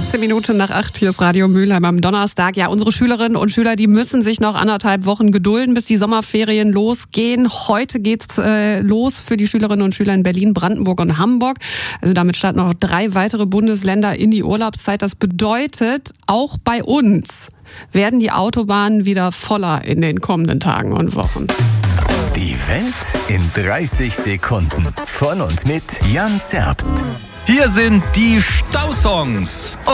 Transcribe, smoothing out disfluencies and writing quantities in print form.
17 Minuten nach 8, hier ist Radio Mülheim am Donnerstag. Ja, unsere Schülerinnen und Schüler, die müssen sich noch 1,5 Wochen gedulden, bis die Sommerferien losgehen. Heute geht's los für die Schülerinnen und Schüler in Berlin, Brandenburg und Hamburg. Also damit starten noch 3 weitere Bundesländer in die Urlaubszeit. Das bedeutet, auch bei uns werden die Autobahnen wieder voller in den kommenden Tagen und Wochen. Die Welt in 30 Sekunden. Von und mit Jan Zerbst. Hier sind die Stausongs.